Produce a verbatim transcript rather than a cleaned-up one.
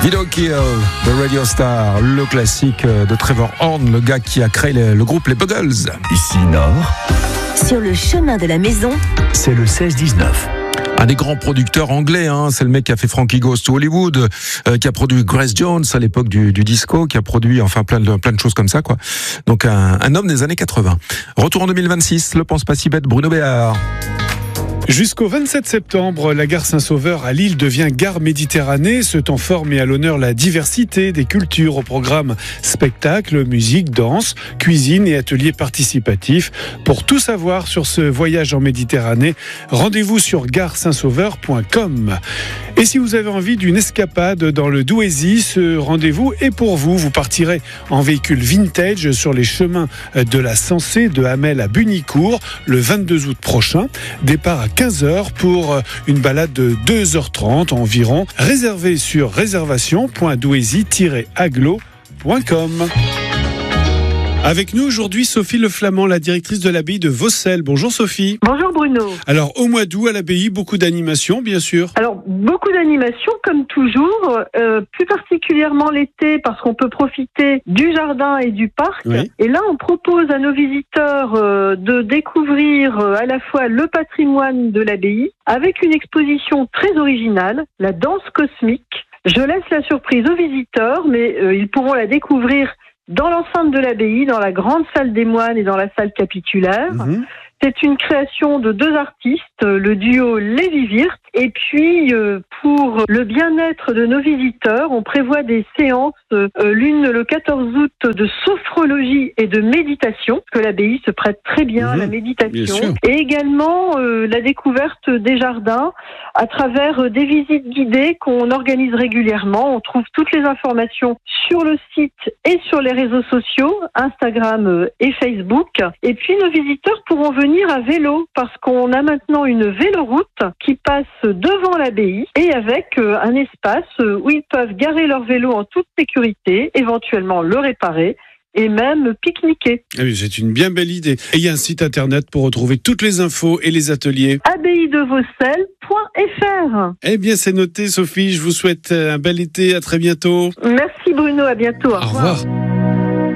Video Kill de Radio Star, le classique de Trevor Horn, le gars qui a créé le, le groupe Les Buggles. Ici Nord, sur le chemin de la maison, c'est le seize dix-neuf. Un des grands producteurs anglais, hein, c'est le mec qui a fait Frankie Goes to Hollywood, euh, qui a produit Grace Jones à l'époque du, du disco, qui a produit enfin plein de plein de choses comme ça, quoi. Donc un, un homme des années quatre-vingts. Retour en deux mille vingt-six, le pense pas si bête, Bruno Béard. Jusqu'au vingt-sept septembre, la gare Saint-Sauveur à Lille devient gare Méditerranée. Ce temps fort met à l'honneur la diversité des cultures au programme spectacle, musique, danse, cuisine et ateliers participatifs. Pour tout savoir sur ce voyage en Méditerranée, rendez-vous sur gare saint sauveur point com. Et si vous avez envie d'une escapade dans le Douaisis, ce rendez-vous est pour vous. Vous partirez en véhicule vintage sur les chemins de la Sensée de Hamel à Bunicourt le vingt-deux août prochain. Départ à quinze heures pour une balade de deux heures trente environ. Réservé sur réservation point douaisis tiret aglo point com. Avec nous aujourd'hui, Sophie Le Flamand, la directrice de l'abbaye de Vaucelles. Bonjour Sophie. Bonjour Bruno. Alors au mois d'août à l'abbaye, beaucoup d'animations bien sûr. Alors beaucoup d'animations comme toujours, euh, plus particulièrement l'été parce qu'on peut profiter du jardin et du parc. Oui. Et là on propose à nos visiteurs euh, de découvrir euh, à la fois le patrimoine de l'abbaye avec une exposition très originale, la danse cosmique. Je laisse la surprise aux visiteurs, mais euh, ils pourront la découvrir dans l'enceinte de l'abbaye, dans la grande salle des moines et dans la salle capitulaire. Mmh. C'est une création de deux artistes, le duo Lévi-Wirth. Et puis, euh, pour le bien-être de nos visiteurs, on prévoit des séances, euh, l'une le quatorze août de sophrologie et de méditation, que l'abbaye se prête très bien à Mmh, la bien méditation. sûr. Et également euh, la découverte des jardins à travers des visites guidées qu'on organise régulièrement. On trouve toutes les informations sur le site et sur les réseaux sociaux, Instagram et Facebook. Et puis nos visiteurs pourront venir à vélo parce qu'on a maintenant une véloroute qui passe devant l'abbaye et avec un espace où ils peuvent garer leur vélo en toute sécurité, éventuellement le réparer et même pique-niquer. Ah oui, c'est une bien belle idée. Et il y a un site internet pour retrouver toutes les infos et les ateliers. abbaye de vaucelles point f r. Eh bien c'est noté Sophie, je vous souhaite un bel été, à très bientôt. Merci Bruno, à bientôt. Au Au revoir.